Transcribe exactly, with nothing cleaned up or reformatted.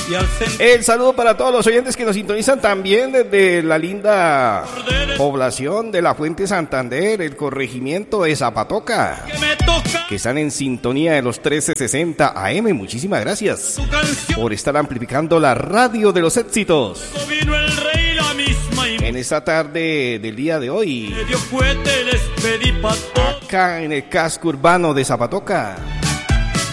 El saludo para todos los oyentes que nos sintonizan también desde la linda población de la Fuente Santander, el corregimiento de Zapatoca, que están en sintonía de los trece sesenta A M. Muchísimas gracias por estar amplificando la radio de los éxitos en esta tarde del día de hoy, acá en el casco urbano de Zapatoca.